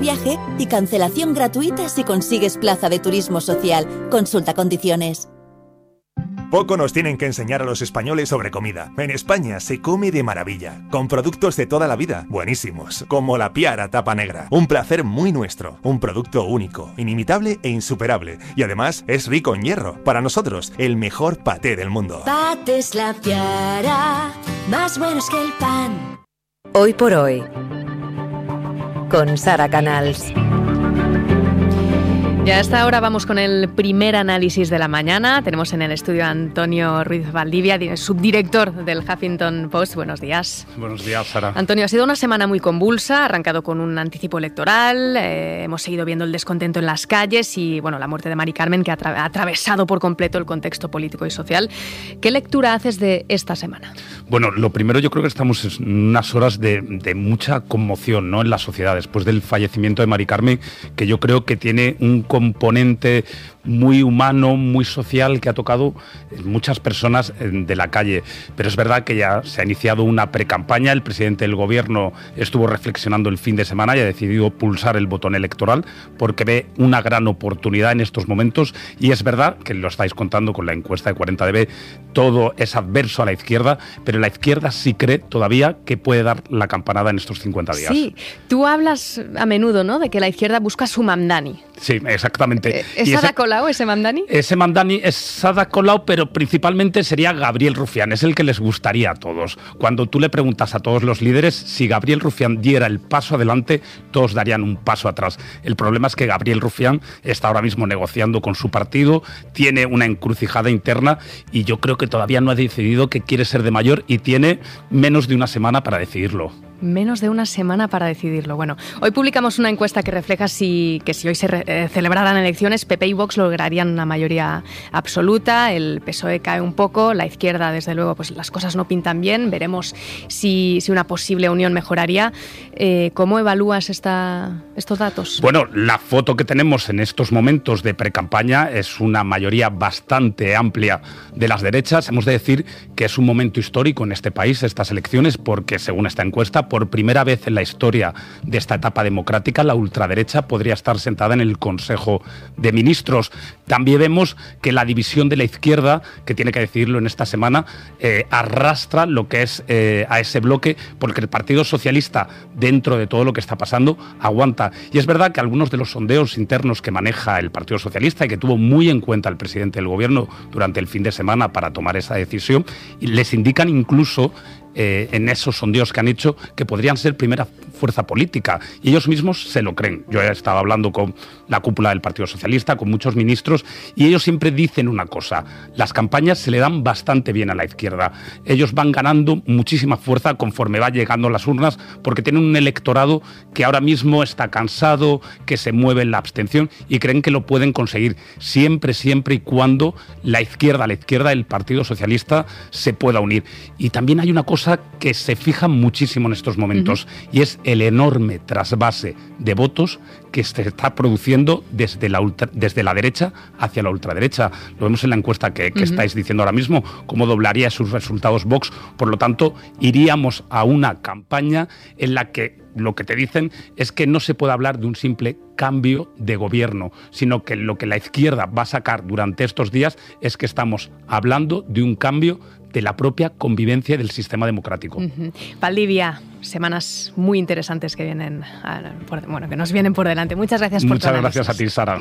viaje y cancelación gratuita si consigues plaza de turismo social. Consulta condiciones. Poco nos tienen que enseñar a los españoles sobre comida. En España se come de maravilla, con productos de toda la vida, buenísimos, como la Piara Tapa Negra. Un placer muy nuestro, un producto único, inimitable e insuperable. Y además es rico en hierro. Para nosotros, el mejor paté del mundo. Patés La Piara, más buenos que el pan. Hoy por hoy, con Sara Canals. Ya a esta hora vamos con el primer análisis de la mañana. Tenemos en el estudio a Antonio Ruiz Valdivia, subdirector del Huffington Post. Buenos días. Buenos días, Sara. Antonio, ha sido una semana muy convulsa, ha arrancado con un anticipo electoral, hemos seguido viendo el descontento en las calles y bueno, la muerte de Mari Carmen, que ha atravesado por completo el contexto político y social. ¿Qué lectura haces de esta semana? Bueno, lo primero, yo creo que estamos en unas horas de mucha conmoción, ¿no?, en la sociedad, después del fallecimiento de Mari Carmen, que yo creo que tiene un componente muy humano, muy social, que ha tocado muchas personas de la calle. Pero es verdad que ya se ha iniciado una precampaña. El presidente del gobierno estuvo reflexionando el fin de semana y ha decidido pulsar el botón electoral porque ve una gran oportunidad en estos momentos. Y es verdad que lo estáis contando con la encuesta de 40DB, todo es adverso a la izquierda, pero la izquierda sí cree todavía que puede dar la campanada en estos 50 días. Sí, tú hablas a menudo, ¿no?, de que la izquierda busca su mamdani. Sí, exactamente. ¿Es Ada Colau ese Mamdani? Ese Mamdani es Ada Colau, pero principalmente sería Gabriel Rufián, es el que les gustaría a todos. Cuando tú le preguntas a todos los líderes, si Gabriel Rufián diera el paso adelante, todos darían un paso atrás. El problema es que Gabriel Rufián está ahora mismo negociando con su partido, tiene una encrucijada interna y yo creo que todavía no ha decidido que quiere ser de mayor y tiene menos de una semana para decidirlo. Menos de una semana para decidirlo. Bueno, hoy publicamos una encuesta que refleja que si hoy se celebraran elecciones, PP y Vox lograrían una mayoría absoluta, el PSOE cae un poco, la izquierda, desde luego, pues las cosas no pintan bien, veremos si una posible unión mejoraría. ¿Cómo evalúas estos datos? Bueno, la foto que tenemos en estos momentos de precampaña es una mayoría bastante amplia de las derechas. Hemos de decir que es un momento histórico en este país, estas elecciones, porque según esta encuesta, por primera vez en la historia de esta etapa democrática, la ultraderecha podría estar sentada en el Consejo de Ministros. También vemos que la división de la izquierda, que tiene que decidirlo en esta semana, arrastra lo que es a ese bloque, porque el Partido Socialista, dentro de todo lo que está pasando, aguanta. Y es verdad que algunos de los sondeos internos que maneja el Partido Socialista y que tuvo muy en cuenta el presidente del gobierno durante el fin de semana para tomar esa decisión, les indican incluso en esos sondeos que han hecho que podrían ser primera fuerza política y ellos mismos se lo creen. Yo he estado hablando con la cúpula del Partido Socialista, con muchos ministros y ellos siempre dicen una cosa: las campañas se le dan bastante bien a la izquierda, ellos van ganando muchísima fuerza conforme va llegando a las urnas porque tienen un electorado que ahora mismo está cansado, que se mueve en la abstención y creen que lo pueden conseguir siempre y cuando la izquierda del Partido Socialista se pueda unir. Y también hay una cosa que se fija muchísimo en estos momentos y es el enorme trasvase de votos que se está produciendo desde la derecha hacia la ultraderecha. Lo vemos en la encuesta que estáis diciendo ahora mismo, cómo doblaría sus resultados Vox. Por lo tanto, iríamos a una campaña en la que lo que te dicen es que no se puede hablar de un simple cambio de gobierno, sino que lo que la izquierda va a sacar durante estos días es que estamos hablando de un cambio de la propia convivencia del sistema democrático. Valdivia, semanas muy interesantes que vienen, que nos vienen por delante. Muchas gracias por tu análisis. Muchas gracias a ti, Sara.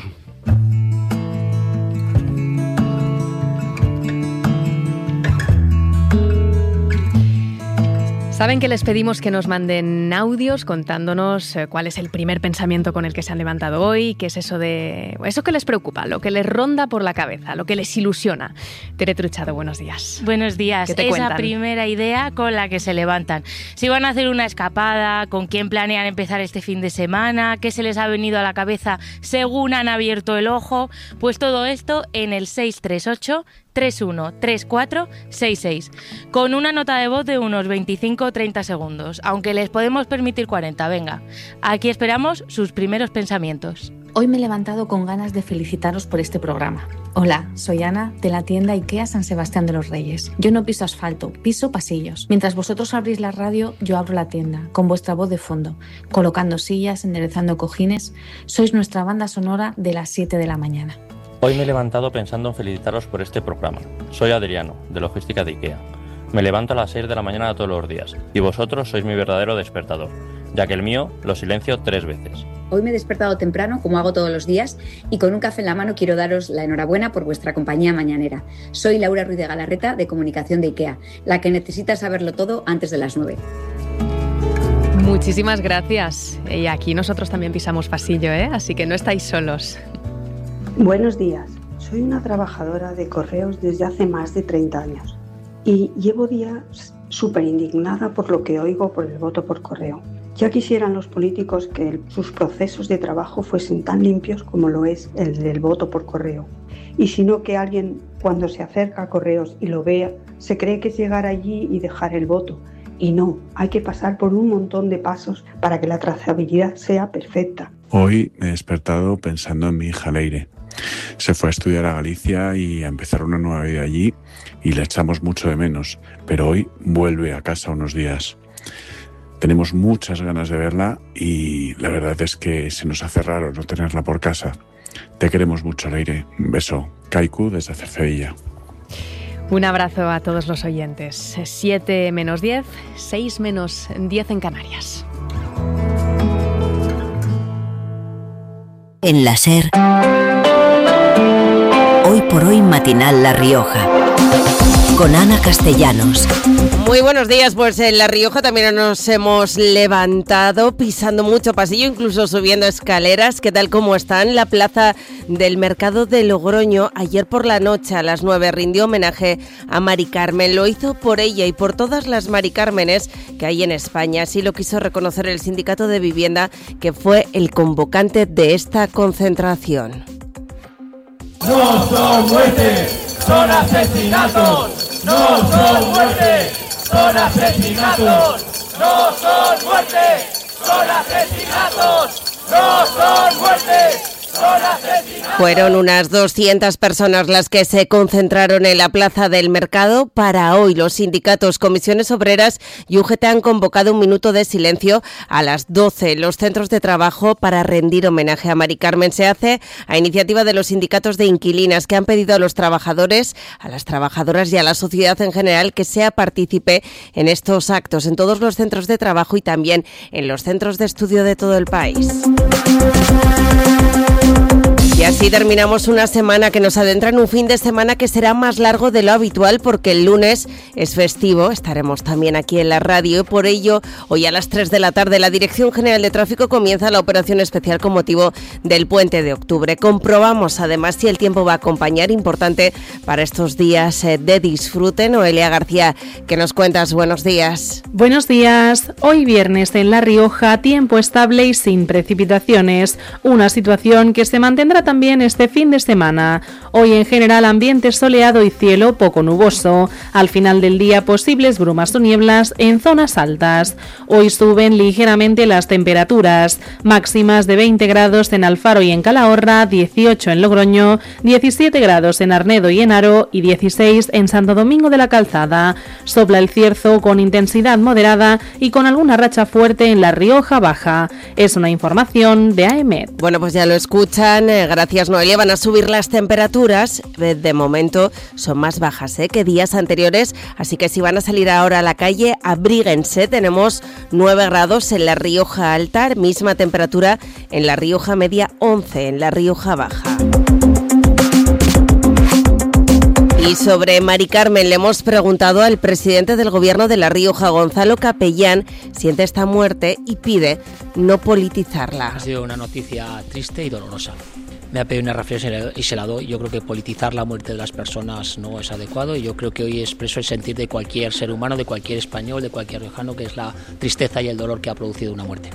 Saben que les pedimos que nos manden audios contándonos cuál es el primer pensamiento con el que se han levantado hoy, qué es eso que les preocupa, lo que les ronda por la cabeza, lo que les ilusiona. Tere Truchado, buenos días. Buenos días. ¿Qué te Esa cuentan? Primera idea con la que se levantan. Si van a hacer una escapada, con quién planean empezar este fin de semana, qué se les ha venido a la cabeza según han abierto el ojo, pues todo esto en el 638 313466, con una nota de voz de unos 25-30 segundos, aunque les podemos permitir 40. Venga, aquí esperamos sus primeros pensamientos. Hoy me he levantado con ganas de felicitaros por este programa. Hola, soy Ana, de la tienda IKEA San Sebastián de los Reyes. Yo no piso asfalto, piso pasillos. Mientras vosotros abrís la radio, yo abro la tienda, con vuestra voz de fondo, colocando sillas, enderezando cojines. Sois nuestra banda sonora de las 7 de la mañana. Hoy me he levantado pensando en felicitaros por este programa. Soy Adriano, de Logística de IKEA. Me levanto a las 6 de la mañana todos los días, y vosotros sois mi verdadero despertador, ya que el mío lo silencio 3 veces. Hoy me he despertado temprano, como hago todos los días, y con un café en la mano quiero daros la enhorabuena por vuestra compañía mañanera. Soy Laura Ruiz de Galarreta, de Comunicación de IKEA, la que necesita saberlo todo antes de las 9. Muchísimas gracias. Y aquí nosotros también pisamos pasillo, así que no estáis solos. Buenos días. Soy una trabajadora de correos desde hace más de 30 años y llevo días súper indignada por lo que oigo por el voto por correo. Ya quisieran los políticos que sus procesos de trabajo fuesen tan limpios como lo es el del voto por correo. Y si no, que alguien, cuando se acerca a correos y lo vea, se cree que es llegar allí y dejar el voto. Y no, hay que pasar por un montón de pasos para que la trazabilidad sea perfecta. Hoy me he despertado pensando en mi hija Leire. Se fue a estudiar a Galicia y a empezar una nueva vida allí y la echamos mucho de menos, pero hoy vuelve a casa unos días. Tenemos muchas ganas de verla y la verdad es que se nos hace raro no tenerla por casa. Te queremos mucho, Leire. Un beso. Kaiku desde Cercedilla. Un abrazo a todos los oyentes. 7 menos 10, 6 menos 10 en Canarias. En la SER, Hoy por Hoy Matinal La Rioja, con Ana Castellanos. Muy buenos días, pues en La Rioja también nos hemos levantado pisando mucho pasillo, incluso subiendo escaleras. ¿Qué tal, cómo están? La plaza del Mercado de Logroño ayer por la noche a las 9 rindió homenaje a Mari Carmen. Lo hizo por ella y por todas las Mari Cármenes que hay en España. Así lo quiso reconocer el Sindicato de Vivienda, que fue el convocante de esta concentración. No son muertes, son asesinatos. No son muertes, son asesinatos. No son muertes, son asesinatos. No son muertes. Fueron unas 200 personas las que se concentraron en la Plaza del Mercado. Para hoy, los sindicatos, comisiones obreras y UGT han convocado un minuto de silencio a las 12 en los centros de trabajo para rendir homenaje a Mari Carmen. Se hace a iniciativa de los sindicatos de inquilinas, que han pedido a los trabajadores, a las trabajadoras y a la sociedad en general que sea partícipe en estos actos en todos los centros de trabajo y también en los centros de estudio de todo el país. Y así terminamos una semana que nos adentra en un fin de semana que será más largo de lo habitual porque el lunes es festivo. Estaremos también aquí en la radio y por ello hoy a las 3 de la tarde la Dirección General de Tráfico comienza la operación especial con motivo del Puente de Octubre. Comprobamos además si el tiempo va a acompañar, importante para estos días de disfrute. Noelia García, ¿qué nos cuentas? Buenos días. Buenos días. Hoy viernes en La Rioja, tiempo estable y sin precipitaciones. Una situación que se mantendrá también este fin de semana. Hoy en general ambiente soleado y cielo poco nuboso. Al final del día posibles brumas o nieblas en zonas altas. Hoy suben ligeramente las temperaturas. Máximas de 20 grados en Alfaro y en Calahorra, 18 en Logroño, 17 grados en Arnedo y en Haro y 16 en Santo Domingo de la Calzada. Sopla el cierzo con intensidad moderada y con alguna racha fuerte en La Rioja Baja. Es una información de AEMET. Bueno, pues ya lo escuchan. Gracias, Noelia. Van a subir las temperaturas. De momento son más bajas que días anteriores, así que si van a salir ahora a la calle, abríguense. Tenemos 9 grados en La Rioja Alta, misma temperatura en La Rioja Media, 11 en La Rioja Baja. Y sobre Mari Carmen le hemos preguntado al presidente del Gobierno de La Rioja, Gonzalo Capellán, siente esta muerte y pide no politizarla. Ha sido una noticia triste y dolorosa. Me ha pedido una reflexión y se la doy. Yo creo que politizar la muerte de las personas no es adecuado y yo creo que hoy expreso el sentir de cualquier ser humano, de cualquier español, de cualquier riojano, que es la tristeza y el dolor que ha producido una muerte.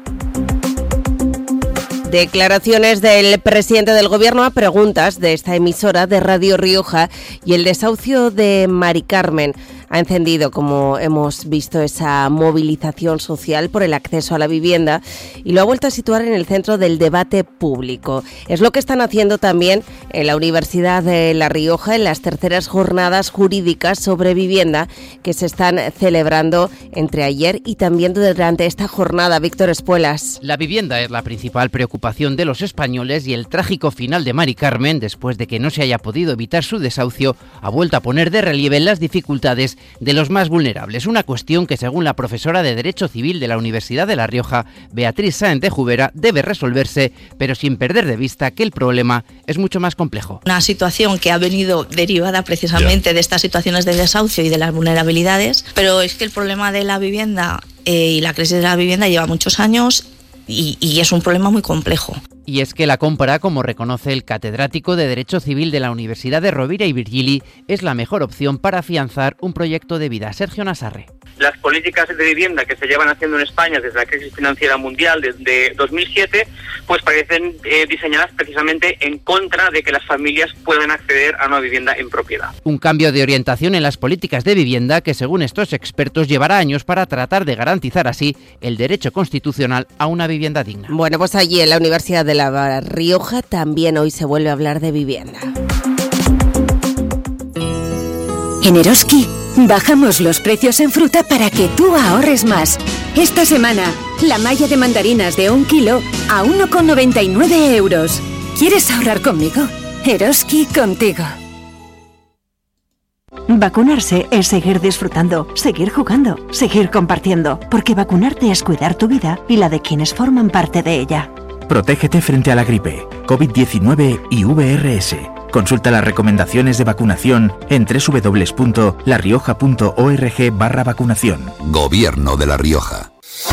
Declaraciones del presidente del Gobierno a preguntas de esta emisora de Radio Rioja y el desahucio de Mari Carmen. ha encendido, como hemos visto, esa movilización social por el acceso a la vivienda y lo ha vuelto a situar en el centro del debate público. Es lo que están haciendo también en la Universidad de La Rioja en las terceras jornadas jurídicas sobre vivienda que se están celebrando entre ayer y también durante esta jornada. Víctor Espuelas. La vivienda es la principal preocupación de los españoles y el trágico final de Mari Carmen, después de que no se haya podido evitar su desahucio, ha vuelto a poner de relieve las dificultades de los más vulnerables. Una cuestión que, según la profesora de Derecho Civil de la Universidad de La Rioja, Beatriz Sáenz de Jubera, debe resolverse, pero sin perder de vista que el problema es mucho más complejo. Una situación que ha venido derivada precisamente de estas situaciones de desahucio y de las vulnerabilidades, pero es que el problema de la vivienda y la crisis de la vivienda lleva muchos años y es un problema muy complejo. Y es que la compra, como reconoce el catedrático de Derecho Civil de la Universidad de Rovira y Virgili, es la mejor opción para afianzar un proyecto de vida. Sergio Nassarre. Las políticas de vivienda que se llevan haciendo en España desde la crisis financiera mundial desde 2007, pues parecen diseñadas precisamente en contra de que las familias puedan acceder a una vivienda en propiedad. Un cambio de orientación en las políticas de vivienda que, según estos expertos, llevará años para tratar de garantizar así el derecho constitucional a una vivienda digna. Bueno, pues allí en la Universidad de La Rioja también hoy se vuelve a hablar de vivienda. En Eroski bajamos los precios en fruta para que tú ahorres más. Esta semana, la malla de mandarinas de 1 kilo a 1,99 euros. ¿Quieres ahorrar conmigo? Eroski contigo. Vacunarse es seguir disfrutando, seguir jugando, seguir compartiendo, porque vacunarte es cuidar tu vida y la de quienes forman parte de ella. Protégete frente a la gripe, COVID-19 y VRS. Consulta las recomendaciones de vacunación en www.larioja.org/vacunación. Gobierno de La Rioja.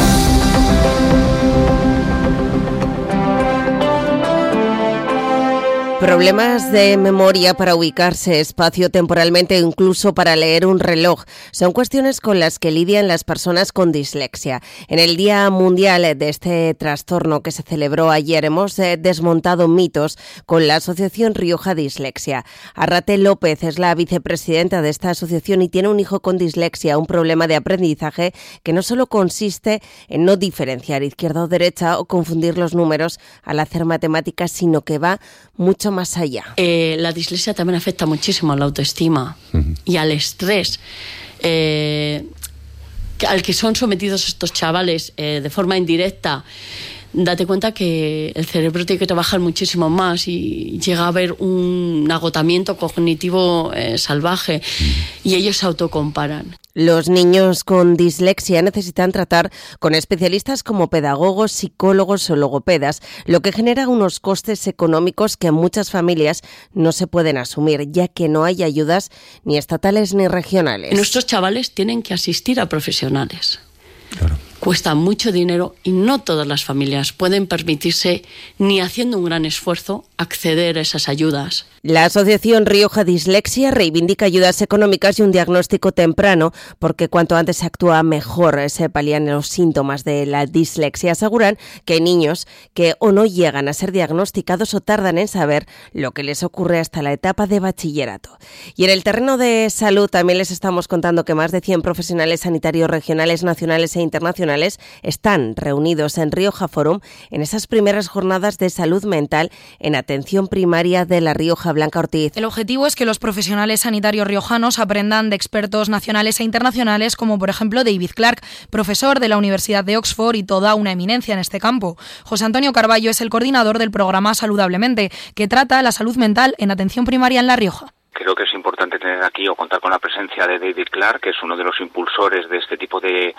Problemas de memoria para ubicarse espacio-temporalmente, incluso para leer un reloj, son cuestiones con las que lidian las personas con dislexia. En el Día Mundial de este trastorno que se celebró ayer hemos desmontado mitos con la Asociación Rioja Dislexia. Arrate López es la vicepresidenta de esta asociación y tiene un hijo con dislexia, un problema de aprendizaje que no solo consiste en no diferenciar izquierda o derecha o confundir los números al hacer matemáticas, sino que va mucho más allá. La dislexia también afecta muchísimo a la autoestima y al estrés al que son sometidos estos chavales de forma indirecta. Date cuenta que el cerebro tiene que trabajar muchísimo más y llega a haber un agotamiento cognitivo salvaje y ellos se autocomparan. Los niños con dislexia necesitan tratar con especialistas como pedagogos, psicólogos o logopedas, lo que genera unos costes económicos que en muchas familias no se pueden asumir, ya que no hay ayudas ni estatales ni regionales. Nuestros chavales tienen que asistir a profesionales. Claro. Cuesta mucho dinero y no todas las familias pueden permitirse, ni haciendo un gran esfuerzo, acceder a esas ayudas. La Asociación Rioja Dislexia reivindica ayudas económicas y un diagnóstico temprano, porque cuanto antes se actúa mejor se palían los síntomas de la dislexia. Aseguran que hay niños que o no llegan a ser diagnosticados o tardan en saber lo que les ocurre hasta la etapa de bachillerato. Y en el terreno de salud también les estamos contando que más de 100 profesionales sanitarios regionales, nacionales e internacionales están reunidos en Rioja Forum en esas primeras jornadas de salud mental en atención primaria de La Rioja. Blanca Ortiz. El objetivo es que los profesionales sanitarios riojanos aprendan de expertos nacionales e internacionales, como por ejemplo David Clark, profesor de la Universidad de Oxford y toda una eminencia en este campo. José Antonio Carballo es el coordinador del programa Saludablemente, que trata la salud mental en atención primaria en La Rioja. Creo que es importante tener aquí o contar con la presencia de David Clark, que es uno de los impulsores de este tipo de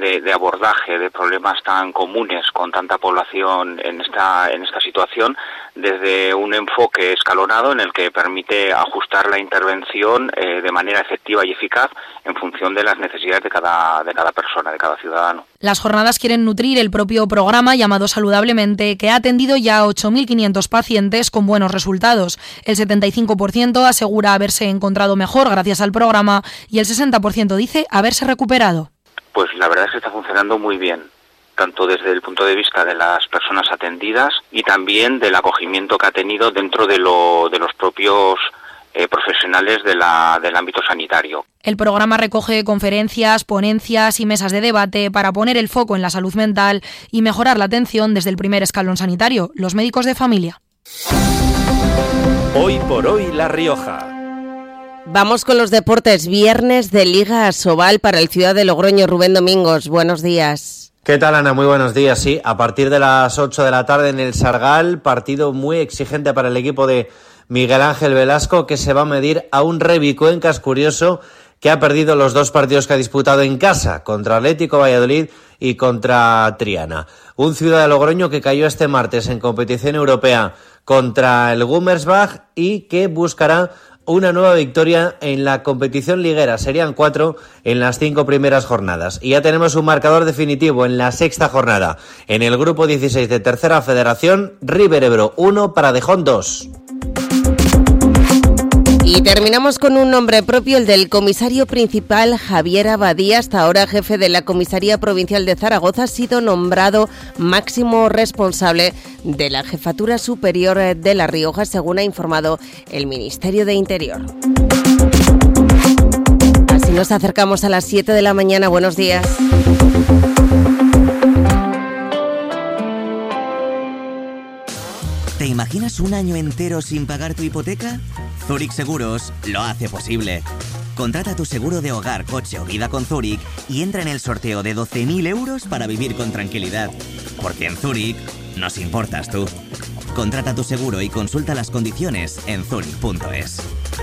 abordaje de problemas tan comunes con tanta población en esta situación, desde un enfoque escalonado en el que permite ajustar la intervención de manera efectiva y eficaz en función de las necesidades de cada persona, de cada ciudadano. Las jornadas quieren nutrir el propio programa llamado Saludablemente, que ha atendido ya a 8.500 pacientes con buenos resultados. El 75% asegura haberse encontrado mejor gracias al programa y el 60% dice haberse recuperado. Pues la verdad es que está funcionando muy bien, tanto desde el punto de vista de las personas atendidas y también del acogimiento que ha tenido dentro de los propios profesionales del ámbito sanitario. El programa recoge conferencias, ponencias y mesas de debate para poner el foco en la salud mental y mejorar la atención desde el primer escalón sanitario, los médicos de familia. Hoy por hoy La Rioja. Vamos con los deportes. Viernes de Liga Asobal para el Ciudad de Logroño. Rubén Domingos, buenos días. ¿Qué tal, Ana? Muy buenos días. Sí, a partir de las 8 de la tarde en el Sargal, partido muy exigente para el equipo de Miguel Ángel Velasco, que se va a medir a un Revi Cuencas curioso que ha perdido los 2 partidos que ha disputado en casa, contra Atlético Valladolid y contra Triana. Un Ciudad de Logroño que cayó este martes en competición europea contra el Gummersbach y que buscará una nueva victoria en la competición liguera. Serían 4 en las 5 primeras jornadas. Y ya tenemos un marcador definitivo en la 6ª jornada. En el grupo 16 de Tercera Federación, River Ebro 1, Paradejón 2. Y terminamos con un nombre propio, el del comisario principal Javier Abadía, hasta ahora jefe de la Comisaría Provincial de Zaragoza, ha sido nombrado máximo responsable de la Jefatura Superior de La Rioja, según ha informado el Ministerio de Interior. Así nos acercamos a las 7 de la mañana. Buenos días. ¿Te imaginas un año entero sin pagar tu hipoteca? Zurich Seguros lo hace posible. Contrata tu seguro de hogar, coche o vida con Zurich y entra en el sorteo de 12.000 euros para vivir con tranquilidad. Porque en Zurich nos importas tú. Contrata tu seguro y consulta las condiciones en zurich.es.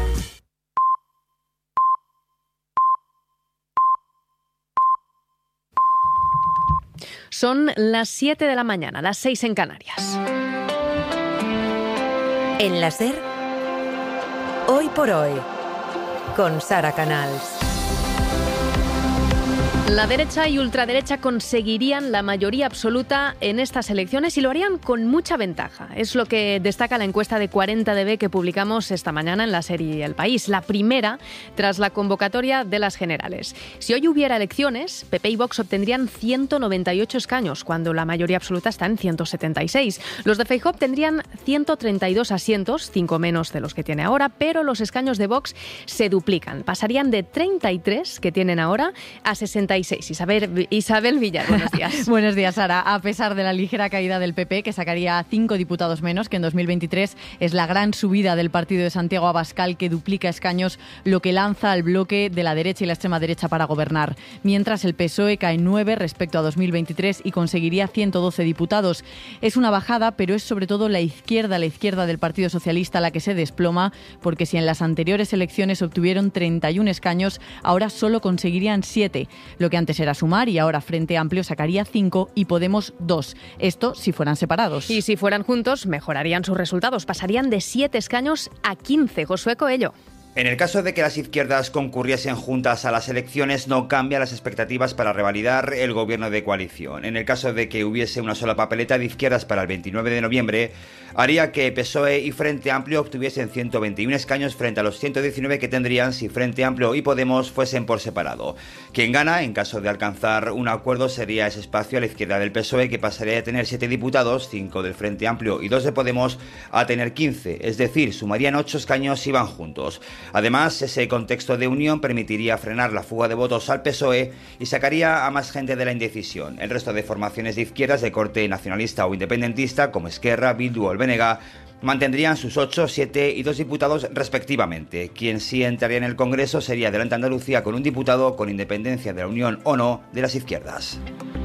Son las 7 de la mañana, las 6 en Canarias. En la SER, Hoy por Hoy, con Sara Canals. La derecha y ultraderecha conseguirían la mayoría absoluta en estas elecciones y lo harían con mucha ventaja. Es lo que destaca la encuesta de 40DB que publicamos esta mañana en la serie El País, la primera tras la convocatoria de las generales. Si hoy hubiera elecciones, PP y Vox obtendrían 198 escaños, cuando la mayoría absoluta está en 176. Los de Feijóo obtendrían 132 asientos, 5 menos de los que tiene ahora, pero los escaños de Vox se duplican. Pasarían de 33 que tienen ahora a 66. Isabel Villar, buenos días. Buenos días, Sara. A pesar de la ligera caída del PP, que sacaría 5 diputados menos que en 2023, es la gran subida del partido de Santiago Abascal que duplica escaños, lo que lanza al bloque de la derecha y la extrema derecha para gobernar. Mientras el PSOE cae 9 respecto a 2023 y conseguiría 112 diputados. Es una bajada, pero es sobre todo la izquierda del Partido Socialista la que se desploma, porque si en las anteriores elecciones obtuvieron 31 escaños, ahora solo conseguirían 7. Lo que antes era Sumar y ahora Frente Amplio sacaría 5 y Podemos 2. Esto si fueran separados. Y si fueran juntos, mejorarían sus resultados. Pasarían de 7 escaños a 15. Josué Coello. En el caso de que las izquierdas concurriesen juntas a las elecciones, no cambia las expectativas para revalidar el gobierno de coalición. En el caso de que hubiese una sola papeleta de izquierdas para el 29 de noviembre, haría que PSOE y Frente Amplio obtuviesen 121 escaños frente a los 119 que tendrían si Frente Amplio y Podemos fuesen por separado. Quien gana, en caso de alcanzar un acuerdo, sería ese espacio a la izquierda del PSOE, que pasaría de tener 7 diputados, 5 del Frente Amplio y 2 de Podemos, a tener 15, es decir, sumarían 8 escaños si van juntos. Además, ese contexto de unión permitiría frenar la fuga de votos al PSOE y sacaría a más gente de la indecisión. El resto de formaciones de izquierdas de corte nacionalista o independentista, como Esquerra, Bildu o el BNG, mantendrían sus 8, 7 y 2 diputados respectivamente. Quien sí entraría en el Congreso sería Adelante Andalucía, con un diputado, con independencia de la unión o no de las izquierdas.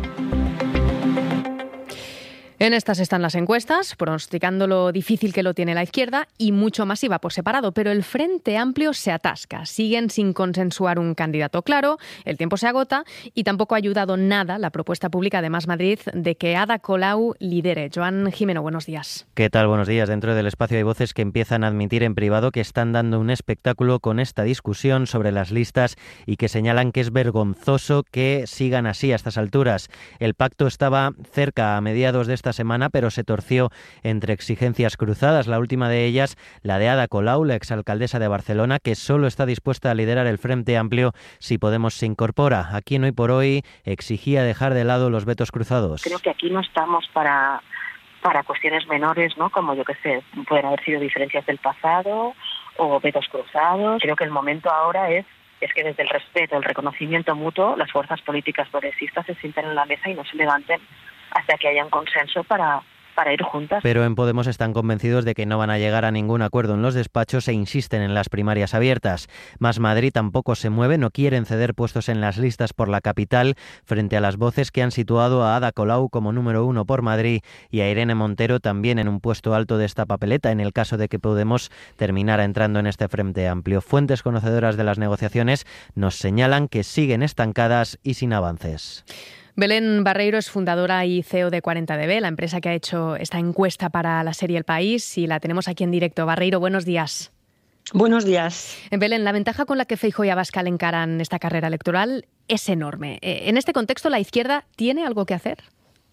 En estas están las encuestas, pronosticando lo difícil que lo tiene la izquierda y mucho más si va por separado, pero el Frente Amplio se atasca. Siguen sin consensuar un candidato claro, el tiempo se agota y tampoco ha ayudado nada la propuesta pública de Más Madrid de que Ada Colau lidere. Joan Jimeno, buenos días. ¿Qué tal? Buenos días. Dentro del espacio hay voces que empiezan a admitir en privado que están dando un espectáculo con esta discusión sobre las listas y que señalan que es vergonzoso que sigan así a estas alturas. El pacto estaba cerca a mediados de esta semana, pero se torció entre exigencias cruzadas. La última de ellas, la de Ada Colau, la exalcaldesa de Barcelona, que solo está dispuesta a liderar el Frente Amplio si Podemos se incorpora. Aquí en Hoy por Hoy exigía dejar de lado los vetos cruzados. Creo que aquí no estamos para cuestiones menores, ¿no? Como yo qué sé, pueden haber sido diferencias del pasado o vetos cruzados. Creo que el momento ahora es que desde el respeto, el reconocimiento mutuo, las fuerzas políticas progresistas se sienten en la mesa y no se levanten hasta que haya un consenso para ir juntas. Pero en Podemos están convencidos de que no van a llegar a ningún acuerdo en los despachos e insisten en las primarias abiertas. Más Madrid tampoco se mueve, no quieren ceder puestos en las listas por la capital frente a las voces que han situado a Ada Colau como número 1 por Madrid y a Irene Montero también en un puesto alto de esta papeleta en el caso de que Podemos terminara entrando en este frente amplio. Fuentes conocedoras de las negociaciones nos señalan que siguen estancadas y sin avances. Belén Barreiro es fundadora y CEO de 40DB, la empresa que ha hecho esta encuesta para la serie El País, y la tenemos aquí en directo. Barreiro, buenos días. Buenos días. Belén, la ventaja con la que Feijóo y Abascal encaran esta carrera electoral es enorme. En este contexto, ¿la izquierda tiene algo que hacer?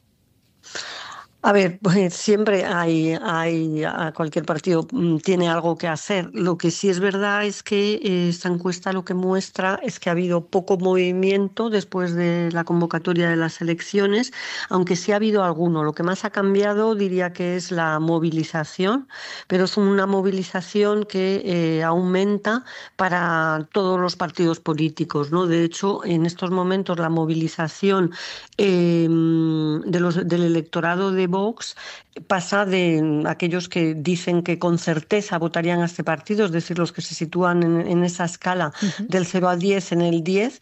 A ver, pues siempre cualquier partido tiene algo que hacer. Lo que sí es verdad es que esta encuesta lo que muestra es que ha habido poco movimiento después de la convocatoria de las elecciones, aunque sí ha habido alguno. Lo que más ha cambiado diría que es la movilización, pero es una movilización que aumenta para todos los partidos políticos, ¿no? De hecho, en estos momentos la movilización del electorado de Vox pasa de aquellos que dicen que con certeza votarían a este partido, es decir, los que se sitúan en esa escala del 0 a 10 en el 10,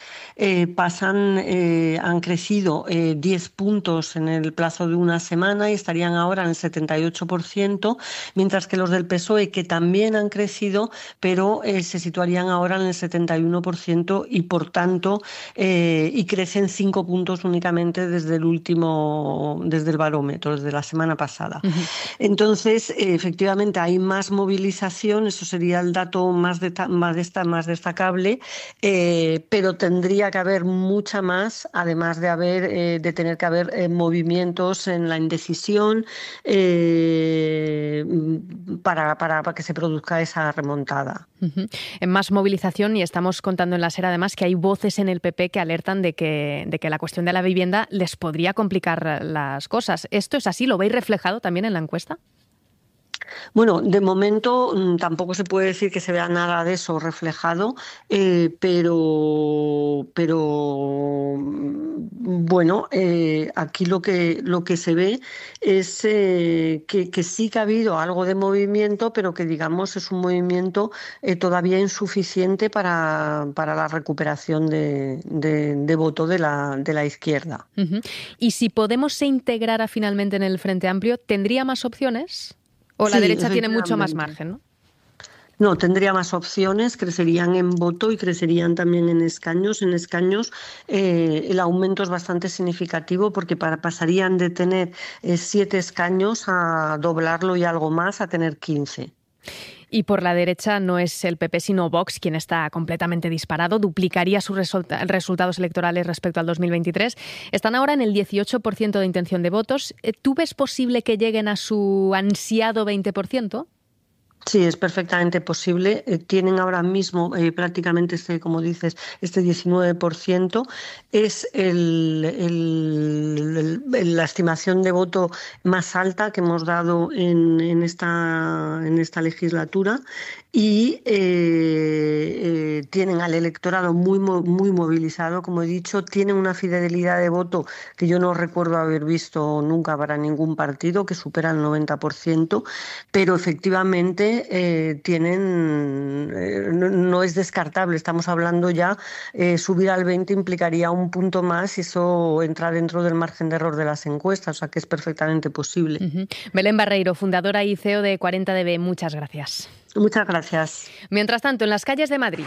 han crecido 10 puntos en el plazo de una semana y estarían ahora en el 78%, mientras que los del PSOE, que también han crecido, pero se situarían ahora en el 71% y por tanto y crecen 5 puntos únicamente desde el barómetro, desde la semana pasada. Entonces, efectivamente, hay más movilización, eso sería el dato más destacable, pero tendría que haber mucha más, además de tener que haber movimientos en la indecisión para que se produzca esa remontada. En más movilización, y estamos contando en la SER además que hay voces en el PP que alertan de que la cuestión de la vivienda les podría complicar las cosas. ¿Esto es así? ¿Lo veis reflejado también en la encuesta? Bueno, de momento tampoco se puede decir que se vea nada de eso reflejado, pero bueno, aquí lo que se ve es que sí que ha habido algo de movimiento, pero que digamos es un movimiento todavía insuficiente para la recuperación de voto de la izquierda. Y si Podemos se integrara finalmente en el Frente Amplio, ¿tendría más opciones? ¿O la derecha tiene mucho más margen, no? No, tendría más opciones, crecerían en voto y crecerían también en escaños. En escaños el aumento es bastante significativo porque pasarían de tener 7 escaños a doblarlo y algo más, a tener 15. Y por la derecha no es el PP sino Vox quien está completamente disparado, duplicaría sus resultados electorales respecto al 2023. Están ahora en el 18% de intención de votos. ¿Tú ves posible que lleguen a su ansiado 20%? Sí, es perfectamente posible. Tienen ahora mismo prácticamente, como dices, este 19%. Es la estimación de voto más alta que hemos dado en esta legislatura y tienen al electorado muy movilizado, como he dicho. Tienen una fidelidad de voto que yo no recuerdo haber visto nunca para ningún partido, que supera el 90%, pero efectivamente no es descartable. Estamos hablando ya, subir al 20 implicaría un punto más y eso entra dentro del margen de error de las encuestas, o sea que es perfectamente posible. Belén Barreiro, fundadora y CEO de 40DB, muchas gracias. Muchas gracias. Mientras tanto, en las calles de Madrid,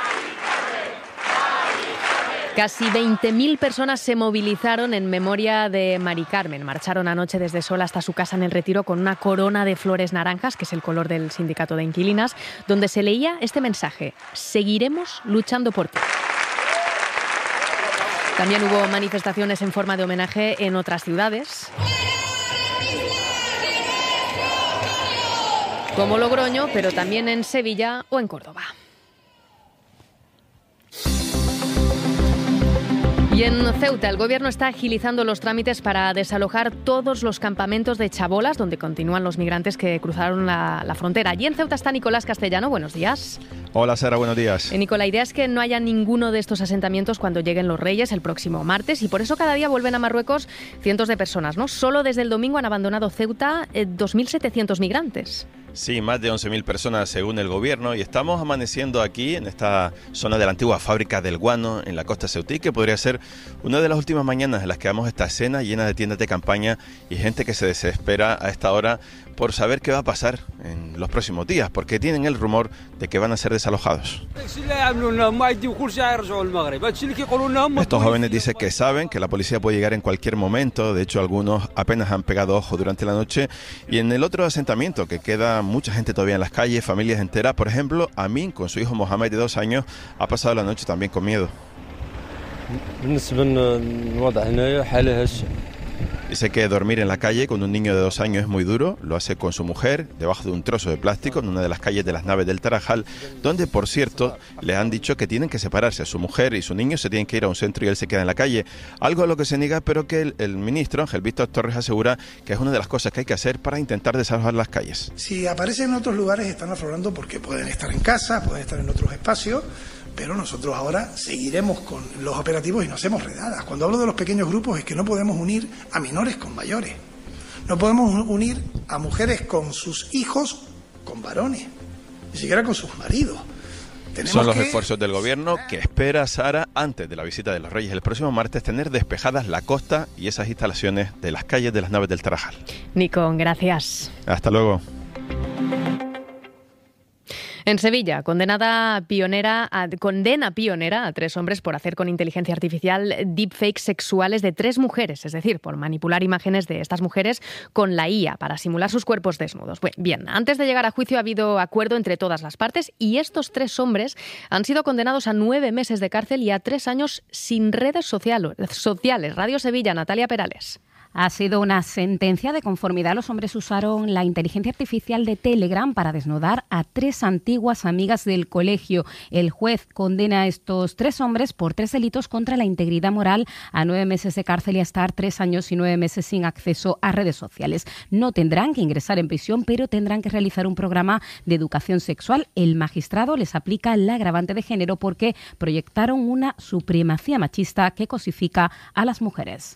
casi 20.000 personas se movilizaron en memoria de Mari Carmen. Marcharon anoche desde Sol hasta su casa en El Retiro con una corona de flores naranjas, que es el color del sindicato de inquilinas, donde se leía este mensaje: seguiremos luchando por ti. También hubo manifestaciones en forma de homenaje en otras ciudades, como Logroño, pero también en Sevilla o en Córdoba. Y en Ceuta, el Gobierno está agilizando los trámites para desalojar todos los campamentos de chabolas donde continúan los migrantes que cruzaron la frontera. Allí en Ceuta está Nicolás Castellano. Buenos días. Hola, Sara, buenos días. Nicolás, la idea es que no haya ninguno de estos asentamientos cuando lleguen los Reyes el próximo martes, y por eso cada día vuelven a Marruecos cientos de personas, ¿no? Solo desde el domingo han abandonado Ceuta 2.700 migrantes. Sí, más de 11.000 personas según el gobierno, y estamos amaneciendo aquí en esta zona de la antigua fábrica del guano en la costa ceutí, que podría ser una de las últimas mañanas en las que vemos esta escena llena de tiendas de campaña y gente que se desespera a esta hora por saber qué va a pasar en los próximos días, porque tienen el rumor de que van a ser desalojados. Estos jóvenes dicen que saben que la policía puede llegar en cualquier momento. De hecho, algunos apenas han pegado ojo durante la noche. Y en el otro asentamiento, que queda mucha gente todavía en las calles, familias enteras, por ejemplo, Amin, con su hijo Mohamed de 2 años, ha pasado la noche también con miedo. Dice que dormir en la calle con un niño de 2 años es muy duro. Lo hace con su mujer, debajo de un trozo de plástico, en una de las calles de las naves del Tarajal, donde, por cierto, le han dicho que tienen que separarse. Su mujer y su niño se tienen que ir a un centro y él se queda en la calle. Algo a lo que se niega, pero que el ministro, Ángel Víctor Torres, asegura que es una de las cosas que hay que hacer para intentar desalojar las calles. Si aparecen en otros lugares, están aflorando porque pueden estar en casa, pueden estar en otros espacios, pero nosotros ahora seguiremos con los operativos y no hacemos redadas. Cuando hablo de los pequeños grupos es que no podemos unir a menores con mayores. No podemos unir a mujeres con sus hijos con varones, ni siquiera con sus maridos. Son los esfuerzos del gobierno que espera, Sara, antes de la visita de los Reyes el próximo martes, tener despejadas la costa y esas instalaciones de las calles de las naves del Tarajal. Nico, gracias. Hasta luego. En Sevilla, condena pionera a 3 hombres por hacer con inteligencia artificial deepfakes sexuales de 3 mujeres, es decir, por manipular imágenes de estas mujeres con la IA para simular sus cuerpos desnudos. Bien, antes de llegar a juicio ha habido acuerdo entre todas las partes y estos 3 hombres han sido condenados a 9 meses de cárcel y a 3 años sin redes sociales. Radio Sevilla, Natalia Perales. Ha sido una sentencia de conformidad. Los hombres usaron la inteligencia artificial de Telegram para desnudar a 3 antiguas amigas del colegio. El juez condena a estos 3 hombres por 3 delitos contra la integridad moral a 9 meses de cárcel y a estar 3 años y 9 meses sin acceso a redes sociales. No tendrán que ingresar en prisión, pero tendrán que realizar un programa de educación sexual. El magistrado les aplica la agravante de género porque proyectaron una supremacía machista que cosifica a las mujeres.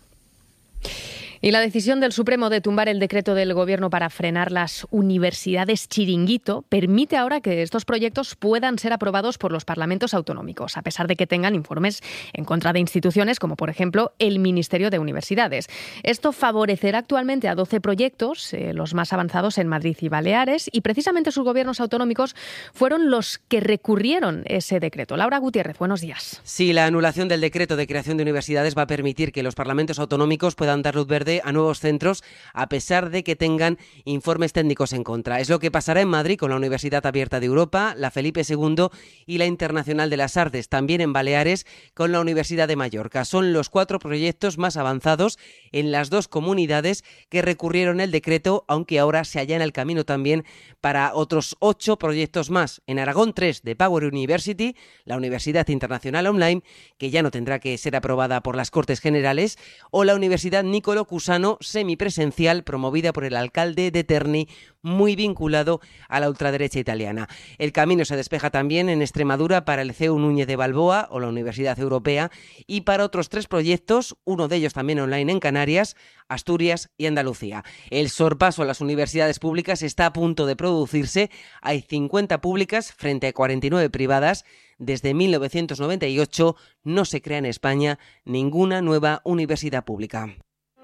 Y la decisión del Supremo de tumbar el decreto del Gobierno para frenar las universidades chiringuito permite ahora que estos proyectos puedan ser aprobados por los parlamentos autonómicos, a pesar de que tengan informes en contra de instituciones como, por ejemplo, el Ministerio de Universidades. Esto favorecerá actualmente a 12 proyectos, los más avanzados en Madrid y Baleares, y precisamente sus gobiernos autonómicos fueron los que recurrieron ese decreto. Laura Gutiérrez, buenos días. Sí, la anulación del decreto de creación de universidades va a permitir que los parlamentos autonómicos puedan dar luz verde a nuevos centros, a pesar de que tengan informes técnicos en contra. Es lo que pasará en Madrid con la Universidad Abierta de Europa, la Felipe II y la Internacional de las Artes, también en Baleares con la Universidad de Mallorca. Son los 4 proyectos más avanzados en las 2 comunidades que recurrieron el decreto, aunque ahora se allana el camino también para otros 8 proyectos más. En Aragón, 3 de Power University, la Universidad Internacional Online, que ya no tendrá que ser aprobada por las Cortes Generales, o la Universidad Nicolo Cusano, semipresencial, promovida por el alcalde de Terni, muy vinculado a la ultraderecha italiana. El camino se despeja también en Extremadura para el CEU Núñez de Balboa o la Universidad Europea y para otros 3 proyectos, uno de ellos también online en Canarias, Asturias y Andalucía. El sorpaso a las universidades públicas está a punto de producirse. Hay 50 públicas frente a 49 privadas. Desde 1998 no se crea en España ninguna nueva universidad pública.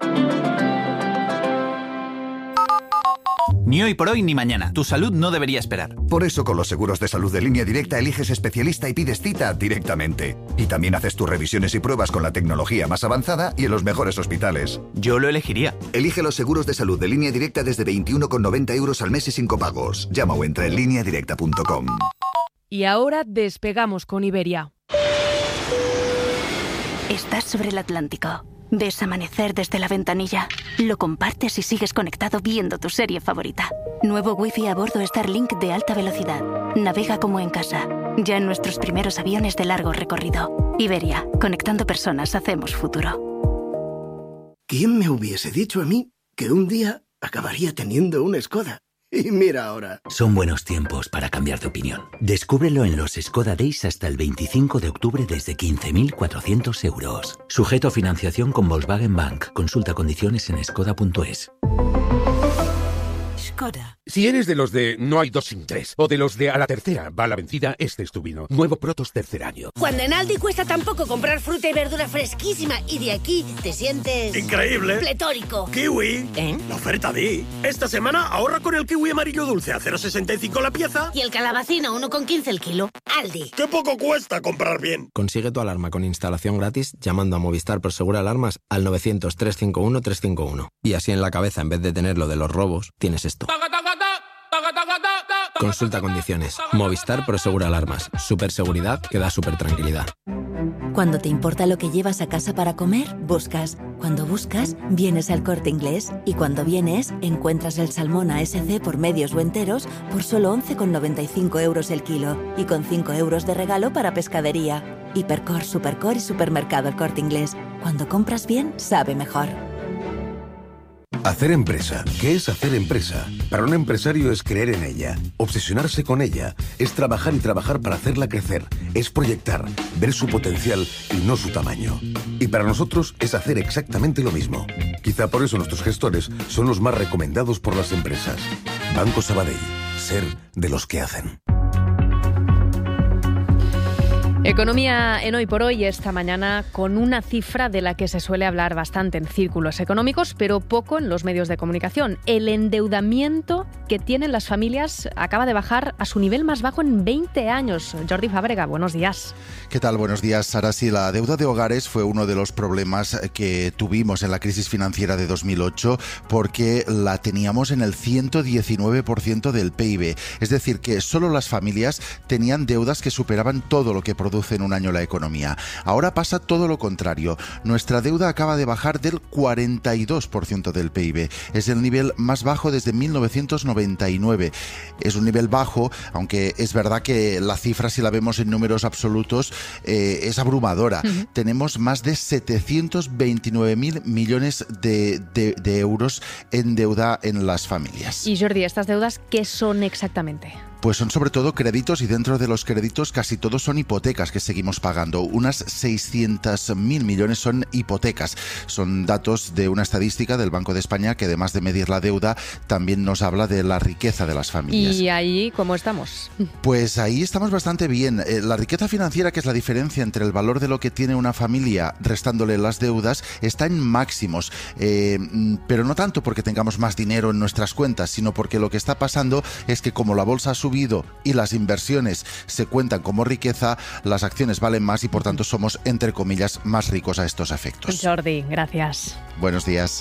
Ni hoy por hoy ni mañana. Tu salud no debería esperar. Por eso con los seguros de salud de Línea Directa eliges especialista y pides cita directamente. Y también haces tus revisiones y pruebas con la tecnología más avanzada y en los mejores hospitales. Yo lo elegiría. Elige los seguros de salud de Línea Directa desde 21,90 € al mes y sin copagos. Llama o entra en lineadirecta.com. Y ahora despegamos con Iberia. Estás sobre el Atlántico. Ves amanecer desde la ventanilla. Lo compartes y sigues conectado viendo tu serie favorita. Nuevo Wi-Fi a bordo Starlink de alta velocidad. Navega como en casa. Ya en nuestros primeros aviones de largo recorrido. Iberia, conectando personas, hacemos futuro. ¿Quién me hubiese dicho a mí que un día acabaría teniendo una Skoda? Y mira ahora. Son buenos tiempos para cambiar de opinión. Descúbrelo en los Skoda Days hasta el 25 de octubre desde 15.400 euros. Sujeto a financiación con Volkswagen Bank. Consulta condiciones en skoda.es. Skoda. Si eres de los de no hay dos sin tres, o de los de a la tercera va la vencida, este es tu vino. Nuevo Protos tercer año. Cuando en Aldi cuesta tan poco comprar fruta y verdura fresquísima y de aquí te sientes... ¡increíble! ¡Pletórico! ¡Kiwi! La oferta di. Esta semana ahorra con el kiwi amarillo dulce a 0,65 la pieza. Y el calabacín a 1,15 el kilo. Aldi. ¡Qué poco cuesta comprar bien! Consigue tu alarma con instalación gratis llamando a Movistar Prosegur Alarmas al 900-351-351. Y así en la cabeza, en vez de tener lo de los robos, tienes esto. Consulta condiciones. Movistar Prosegur Alarmas. Superseguridad que da super tranquilidad. Cuando te importa lo que llevas a casa para comer, buscas. Cuando buscas, vienes al Corte Inglés. Y cuando vienes, encuentras el salmón ASC por medios o enteros por solo 11,95 euros el kilo. Y con 5 euros de regalo para pescadería. Hipercor, Supercor y Supermercado El Corte Inglés. Cuando compras bien, sabe mejor. Hacer empresa. ¿Qué es hacer empresa? Para un empresario es creer en ella, obsesionarse con ella, es trabajar y trabajar para hacerla crecer, es proyectar, ver su potencial y no su tamaño. Y para nosotros es hacer exactamente lo mismo. Quizá por eso nuestros gestores son los más recomendados por las empresas. Banco Sabadell. Ser de los que hacen. Economía en Hoy por Hoy esta mañana con una cifra de la que se suele hablar bastante en círculos económicos, pero poco en los medios de comunicación. El endeudamiento que tienen las familias acaba de bajar a su nivel más bajo en 20 años. Jordi Fábrega, buenos días. ¿Qué tal? Buenos días, Sara. Sí, la deuda de hogares fue uno de los problemas que tuvimos en la crisis financiera de 2008 porque la teníamos en el 119% del PIB. Es decir, que solo las familias tenían deudas que superaban todo lo que produce en un año la economía. Ahora pasa todo lo contrario. Nuestra deuda acaba de bajar del 42% del PIB. Es el nivel más bajo desde 1999. Es un nivel bajo, aunque es verdad que la cifra, si la vemos en números absolutos, es abrumadora. Tenemos más de 729.000 millones de euros en deuda en las familias. Y Jordi, ¿estas deudas qué son exactamente? Pues son sobre todo créditos y dentro de los créditos casi todos son hipotecas que seguimos pagando. Unas 600.000 millones son hipotecas. Son datos de una estadística del Banco de España que además de medir la deuda también nos habla de la riqueza de las familias. ¿Y ahí cómo estamos? Pues ahí estamos bastante bien. La riqueza financiera, que es la diferencia entre el valor de lo que tiene una familia restándole las deudas, está en máximos. Pero no tanto porque tengamos más dinero en nuestras cuentas, sino porque lo que está pasando es que como la bolsa ha subido y las inversiones se cuentan como riqueza, las acciones valen más y por tanto somos, entre comillas, más ricos a estos efectos. Jordi, gracias. Buenos días.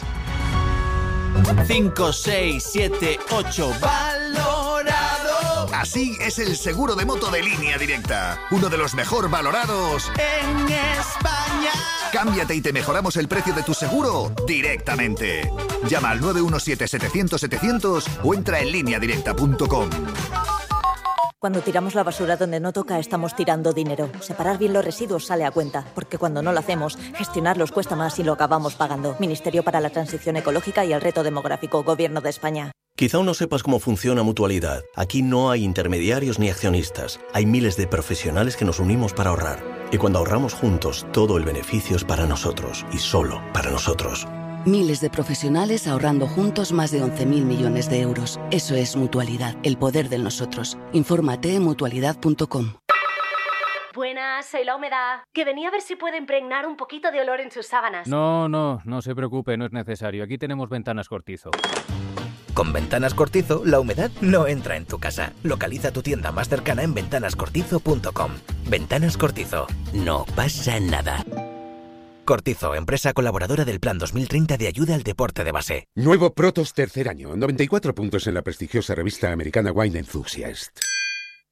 5, 6, 7, 8, valorado. Así es el seguro de moto de Línea Directa. Uno de los mejor valorados en España. Cámbiate y te mejoramos el precio de tu seguro directamente. Llama al 917-700-700 o entra en lineadirecta.com. Cuando tiramos la basura donde no toca, estamos tirando dinero. Separar bien los residuos sale a cuenta, porque cuando no lo hacemos, gestionarlos cuesta más y lo acabamos pagando. Ministerio para la Transición Ecológica y el Reto Demográfico, Gobierno de España. Quizá aún no sepas cómo funciona Mutualidad. Aquí no hay intermediarios ni accionistas. Hay miles de profesionales que nos unimos para ahorrar. Y cuando ahorramos juntos, todo el beneficio es para nosotros y solo para nosotros. Miles de profesionales ahorrando juntos más de 11.000 millones de euros. Eso es Mutualidad, el poder del nosotros. Infórmate en mutualidad.com. Buenas, soy La Humedad. Que venía a ver si puede impregnar un poquito de olor en sus sábanas. No se preocupe, no es necesario. Aquí tenemos Ventanas Cortizo. Con Ventanas Cortizo, la humedad no entra en tu casa. Localiza tu tienda más cercana en ventanascortizo.com. Ventanas Cortizo. No pasa nada. Cortizo, empresa colaboradora del Plan 2030 de ayuda al deporte de base. Nuevo Protos tercer año, 94 puntos en la prestigiosa revista americana Wine Enthusiast.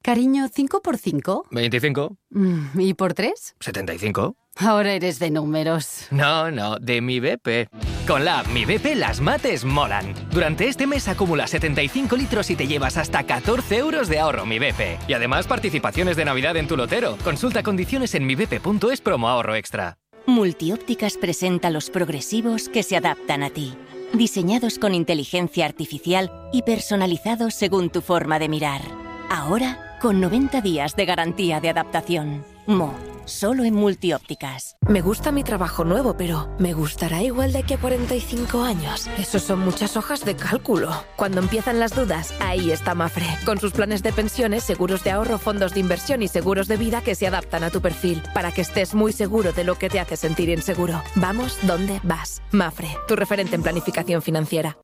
Cariño, ¿5 por 5? 25. ¿Y por 3? 75. Ahora eres de números. No, de mi BP. Con la app Mi BP las mates molan. Durante este mes acumula 75 litros y te llevas hasta 14 euros de ahorro Mi BP. Y además participaciones de Navidad en tu lotero. Consulta condiciones en mibp.es promo ahorro extra. Multiópticas presenta los progresivos que se adaptan a ti. Diseñados con inteligencia artificial y personalizados según tu forma de mirar. Ahora, con 90 días de garantía de adaptación. Solo en Multiópticas. Me gusta mi trabajo nuevo, pero ¿me gustará igual de aquí a 45 años? Eso son muchas hojas de cálculo. Cuando empiezan las dudas, ahí está Mafre. Con sus planes de pensiones, seguros de ahorro, fondos de inversión y seguros de vida que se adaptan a tu perfil, para que estés muy seguro de lo que te hace sentir inseguro. Vamos donde vas. Mafre, tu referente en planificación financiera.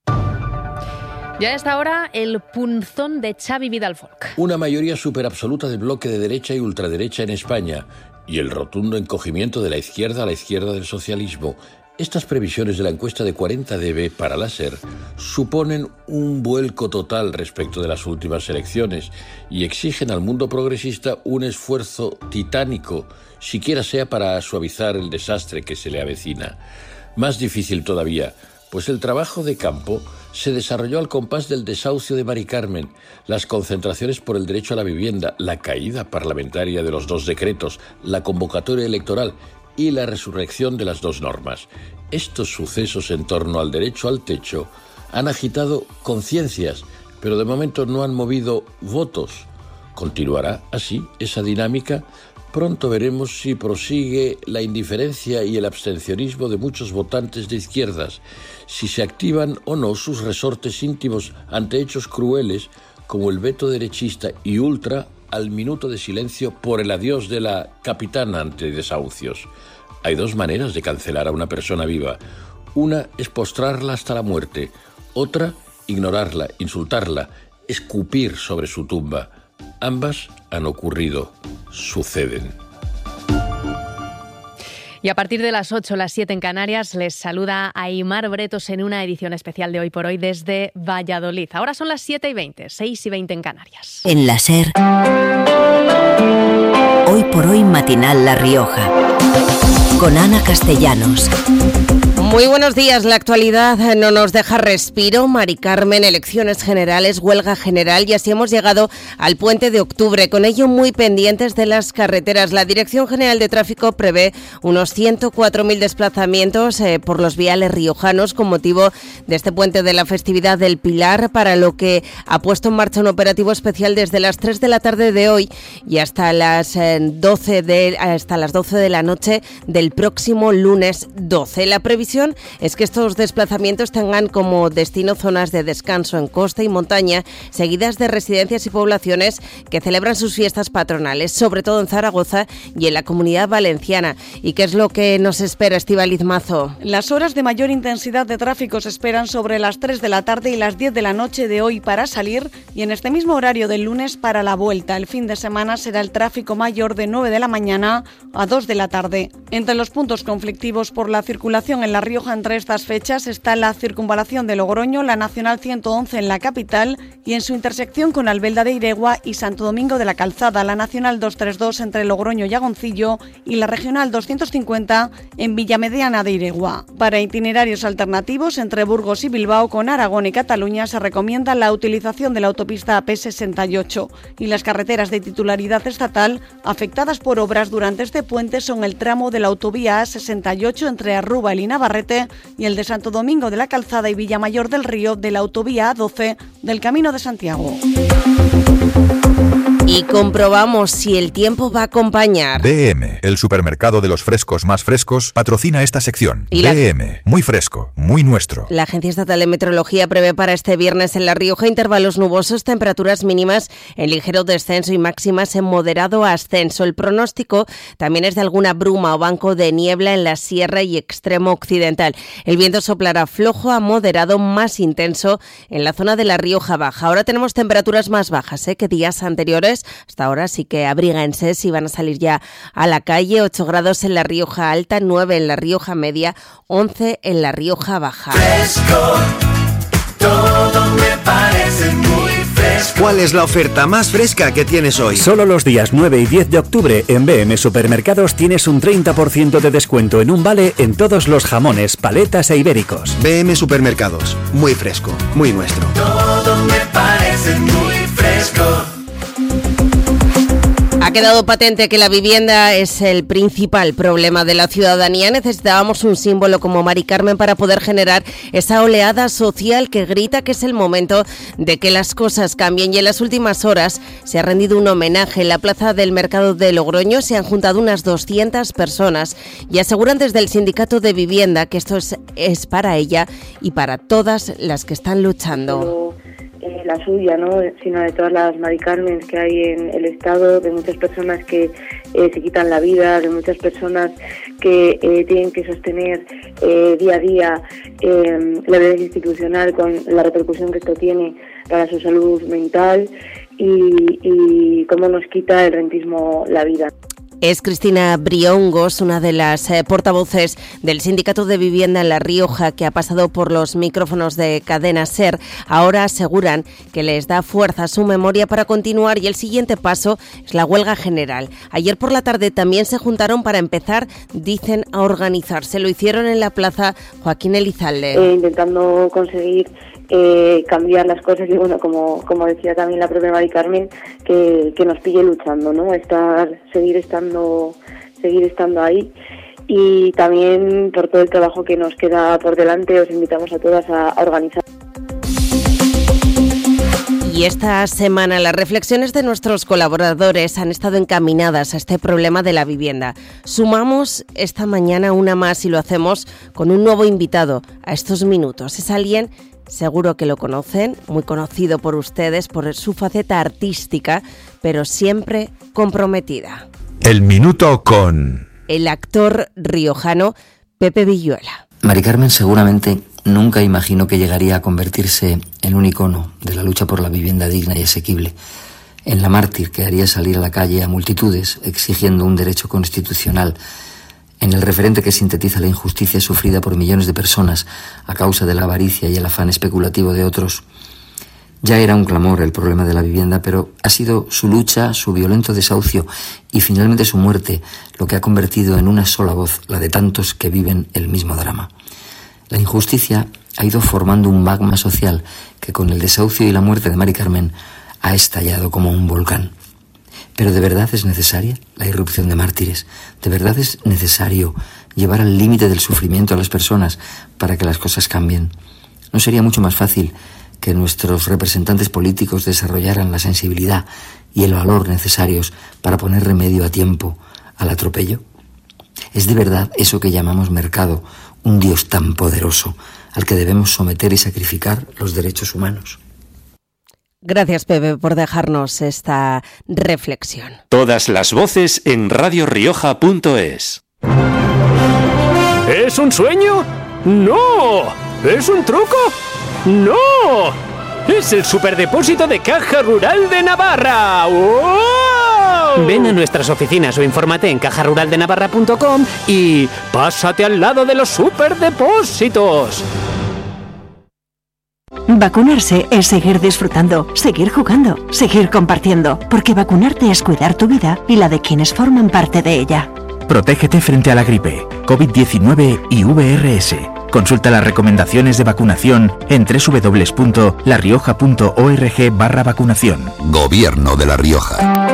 Ya a esta hora, el punzón de Xavi Vidal-Folk. Una mayoría superabsoluta del bloque de derecha y ultraderecha en España y el rotundo encogimiento de la izquierda a la izquierda del socialismo. Estas previsiones de la encuesta de 40dB para la SER suponen un vuelco total respecto de las últimas elecciones y exigen al mundo progresista un esfuerzo titánico, siquiera sea para suavizar el desastre que se le avecina. Más difícil todavía, pues el trabajo de campo se desarrolló al compás del desahucio de Mari Carmen, las concentraciones por el derecho a la vivienda, la caída parlamentaria de los 2 decretos, la convocatoria electoral y la resurrección de las 2 normas. Estos sucesos en torno al derecho al techo han agitado conciencias, pero de momento no han movido votos. ¿Continuará así esa dinámica? Pronto veremos si prosigue la indiferencia y el abstencionismo de muchos votantes de izquierdas, si se activan o no sus resortes íntimos ante hechos crueles como el veto derechista y ultra al minuto de silencio por el adiós de la capitana ante desahucios. Hay 2 maneras de cancelar a una persona viva. Una es postrarla hasta la muerte, otra ignorarla, insultarla, escupir sobre su tumba. Ambas han ocurrido, suceden. Y a partir de las 8, las 7 en Canarias, les saluda Aimar Bretos en una edición especial de Hoy por Hoy desde Valladolid. Ahora son las 7:20, 6:20 en Canarias. En la SER, Hoy por Hoy matinal La Rioja, con Ana Castellanos. Muy buenos días. La actualidad no nos deja respiro. Mari Carmen, elecciones generales, huelga general y así hemos llegado al puente de octubre. Con ello muy pendientes de las carreteras. La Dirección General de Tráfico prevé unos 104.000 desplazamientos por los viales riojanos con motivo de este puente de la festividad del Pilar, para lo que ha puesto en marcha un operativo especial desde las 3 de la tarde de hoy y hasta las 12 de la noche del próximo lunes 12. La previsión es que estos desplazamientos tengan como destino zonas de descanso en costa y montaña, seguidas de residencias y poblaciones que celebran sus fiestas patronales, sobre todo en Zaragoza y en la Comunidad Valenciana. ¿Y qué es lo que nos espera, Estíbaliz Mazo? Las horas de mayor intensidad de tráfico se esperan sobre las 3 de la tarde y las 10 de la noche de hoy para salir y en este mismo horario del lunes para la vuelta. El fin de semana será el tráfico mayor de 9 de la mañana a 2 de la tarde. Entre los puntos conflictivos por la circulación en La Rioja entre estas fechas está la circunvalación de Logroño, la Nacional 111 en la capital y en su intersección con Albelda de Iregua y Santo Domingo de la Calzada, la Nacional 232 entre Logroño y Agoncillo y la Regional 250 en Villamediana de Iregua. Para itinerarios alternativos entre Burgos y Bilbao con Aragón y Cataluña se recomienda la utilización de la autopista AP68 y las carreteras de titularidad estatal afectadas por obras durante este puente son el tramo de la autovía A68 entre Arrúbal y Navarrete y el de Santo Domingo de la Calzada y Villamayor del Río de la autovía A12 del Camino de Santiago. Y comprobamos si el tiempo va a acompañar. DM, el supermercado de los frescos más frescos, patrocina esta sección. DM, muy fresco, muy nuestro. La Agencia Estatal de Meteorología prevé para este viernes en La Rioja intervalos nubosos, temperaturas mínimas en ligero descenso y máximas en moderado ascenso. El pronóstico también es de alguna bruma o banco de niebla en la sierra y extremo occidental. El viento soplará flojo a moderado, más intenso en la zona de La Rioja Baja. Ahora tenemos temperaturas más bajas que días anteriores. Hasta ahora sí que abríguense si van a salir ya a la calle. 8 grados en La Rioja Alta, 9 en La Rioja Media, 11 en La Rioja Baja. Fresco, todo me parece muy fresco. ¿Cuál es la oferta más fresca que tienes hoy? Solo los días 9 y 10 de octubre en BM Supermercados tienes un 30% de descuento en un vale en todos los jamones, paletas e ibéricos. BM Supermercados, muy fresco, muy nuestro. Todo me parece muy fresco. Ha quedado patente que la vivienda es el principal problema de la ciudadanía. Necesitábamos un símbolo como Mari Carmen para poder generar esa oleada social que grita que es el momento de que las cosas cambien. Y en las últimas horas se ha rendido un homenaje en la plaza del Mercado de Logroño. Se han juntado unas 200 personas y aseguran desde el Sindicato de Vivienda que esto es para ella y para todas las que están luchando. La suya, ¿no?, sino de todas las Mari Carmen que hay en el Estado, de muchas personas que se quitan la vida, de muchas personas que tienen que sostener día a día la violencia institucional con la repercusión que esto tiene para su salud mental y cómo nos quita el rentismo la vida. Es Cristina Briongos, una de las portavoces del Sindicato de Vivienda en La Rioja, que ha pasado por los micrófonos de Cadena SER. Ahora aseguran que les da fuerza su memoria para continuar y el siguiente paso es la huelga general. Ayer por la tarde también se juntaron para empezar, dicen, a organizarse. Lo hicieron en la plaza Joaquín Elizalde. Intentando conseguir cambiar las cosas y bueno, como decía también la propia Mari Carmen, que nos pille luchando, ¿no? Seguir estando ahí, y también por todo el trabajo que nos queda por delante os invitamos a todas a organizar. Y esta semana las reflexiones de nuestros colaboradores han estado encaminadas a este problema de la vivienda. Sumamos esta mañana una más y lo hacemos con un nuevo invitado a estos minutos. Es alguien, seguro que lo conocen, muy conocido por ustedes por su faceta artística, pero siempre comprometida. El minuto con el actor riojano Pepe Villuela. Mari Carmen seguramente nunca imaginó que llegaría a convertirse en un icono de la lucha por la vivienda digna y asequible, en la mártir que haría salir a la calle a multitudes exigiendo un derecho constitucional, en el referente que sintetiza la injusticia sufrida por millones de personas a causa de la avaricia y el afán especulativo de otros. Ya era un clamor el problema de la vivienda, pero ha sido su lucha, su violento desahucio y finalmente su muerte lo que ha convertido en una sola voz la de tantos que viven el mismo drama. La injusticia ha ido formando un magma social que con el desahucio y la muerte de Mari Carmen ha estallado como un volcán. ¿Pero de verdad es necesaria la irrupción de mártires? ¿De verdad es necesario llevar al límite del sufrimiento a las personas para que las cosas cambien? ¿No sería mucho más fácil que nuestros representantes políticos desarrollaran la sensibilidad y el valor necesarios para poner remedio a tiempo al atropello? ¿Es de verdad eso que llamamos mercado un Dios tan poderoso al que debemos someter y sacrificar los derechos humanos? Gracias, Pepe, por dejarnos esta reflexión. Todas las voces en radiorioja.es. ¿Es un sueño? ¡No! ¿Es un truco? ¡No! ¡Es el superdepósito de Caja Rural de Navarra! ¡Wow! Ven a nuestras oficinas o infórmate en cajaruraldenavarra.com y pásate al lado de los superdepósitos. Vacunarse es seguir disfrutando, seguir jugando, seguir compartiendo, porque vacunarte es cuidar tu vida y la de quienes forman parte de ella. Protégete frente a la gripe, COVID-19 y VRS. Consulta las recomendaciones de vacunación en www.larioja.org/vacunación. Gobierno de La Rioja.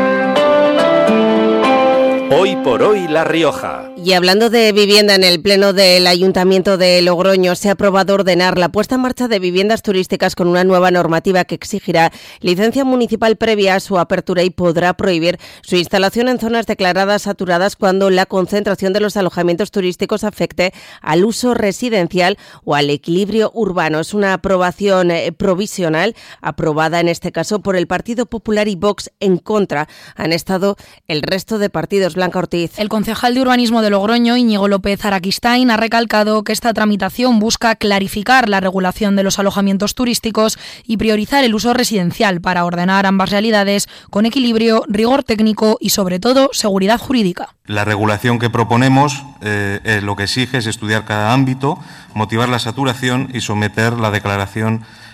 Hoy por hoy La Rioja. Y hablando de vivienda, en el pleno del Ayuntamiento de Logroño se ha aprobado ordenar la puesta en marcha de viviendas turísticas con una nueva normativa que exigirá licencia municipal previa a su apertura y podrá prohibir su instalación en zonas declaradas saturadas cuando la concentración de los alojamientos turísticos afecte al uso residencial o al equilibrio urbano. Es una aprobación provisional aprobada en este caso por el Partido Popular y Vox. En contra han estado el resto de partidos. Blanca Ortiz. El concejal de urbanismo de Logroño, Íñigo López Araquistain, ha recalcado que esta tramitación busca clarificar la regulación de los alojamientos turísticos y priorizar el uso residencial para ordenar ambas realidades con equilibrio, rigor técnico y, sobre todo, seguridad jurídica. La regulación que proponemos lo que exige es estudiar cada ámbito, motivar la saturación y someter la declaración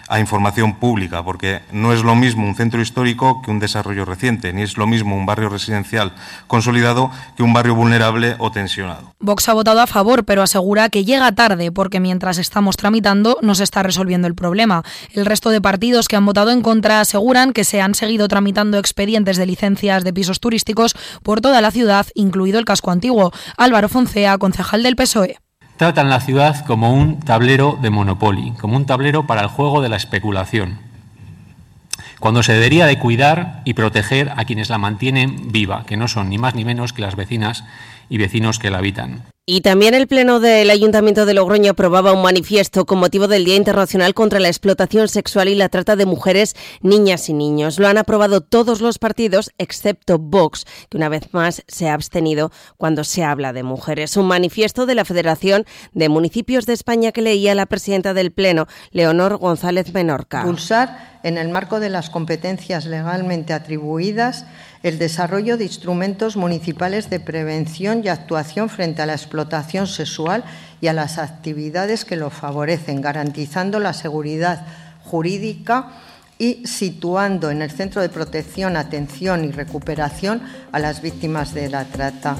a información pública, porque no es lo mismo un centro histórico que un desarrollo reciente, ni es lo mismo un barrio residencial consolidado que un barrio vulnerable o tensionado. Vox ha votado a favor, pero asegura que llega tarde porque mientras estamos tramitando no se está resolviendo el problema. El resto de partidos que han votado en contra aseguran que se han seguido tramitando expedientes de licencias de pisos turísticos por toda la ciudad, incluido el casco antiguo. Álvaro Foncea, concejal del PSOE. Tratan la ciudad como un tablero de Monopoly, como un tablero para el juego de la especulación, cuando se debería de cuidar y proteger a quienes la mantienen viva, que no son ni más ni menos que las vecinas y vecinos que la habitan. Y también el Pleno del Ayuntamiento de Logroño aprobaba un manifiesto con motivo del Día Internacional contra la Explotación Sexual y la Trata de Mujeres, Niñas y Niños. Lo han aprobado todos los partidos, excepto Vox, que una vez más se ha abstenido cuando se habla de mujeres. Un manifiesto de la Federación de Municipios de España que leía la presidenta del Pleno, Leonor González Menorca. Impulsar, en el marco de las competencias legalmente atribuidas, el desarrollo de instrumentos municipales de prevención y actuación frente a la explotación sexual y a las actividades que lo favorecen, garantizando la seguridad jurídica y situando en el centro de protección, atención y recuperación a las víctimas de la trata.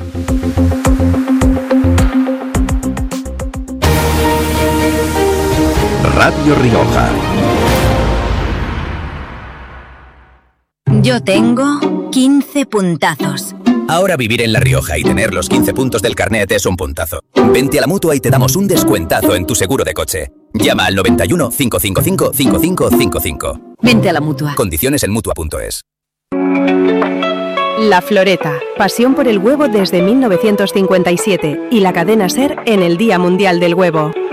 Radio Rioja. Yo tengo 15 puntazos. Ahora vivir en La Rioja y tener los 15 puntos del carnet es un puntazo. Vente a la Mutua y te damos un descuentazo en tu seguro de coche. Llama al 91 555 5555. Vente a la Mutua. Condiciones en Mutua.es. La Floreta, pasión por el huevo desde 1957 y la cadena SER en el Día Mundial del Huevo.